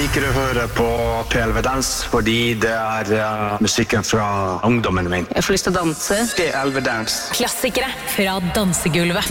liker å høre på PLV Dans fordi det musikken fra ungdommen min. Jeg får lyst til å danse. PLV Dans. Klassikere fra dansegulvet.